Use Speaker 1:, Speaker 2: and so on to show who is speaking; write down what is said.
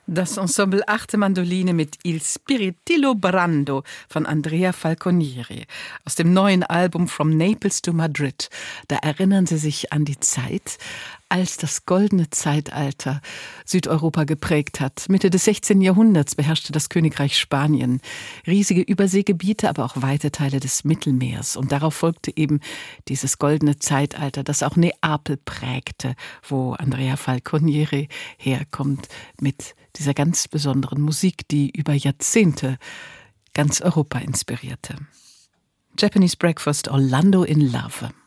Speaker 1: Das Ensemble Arte Mandoline mit Il Spiritillo Brando von Andrea Falconieri aus dem neuen Album From Naples to Madrid. Da erinnern Sie sich an die Zeit, als das goldene Zeitalter Südeuropa geprägt hat. Mitte des 16. Jahrhunderts beherrschte das Königreich Spanien riesige Überseegebiete, aber auch weite Teile des Mittelmeers. Und darauf folgte eben dieses goldene Zeitalter, das auch Neapel prägte, wo Andrea Falconieri herkommt mit dieser ganz besonderen Musik, die über Jahrzehnte ganz Europa inspirierte. Japanese Breakfast, Orlando in Love.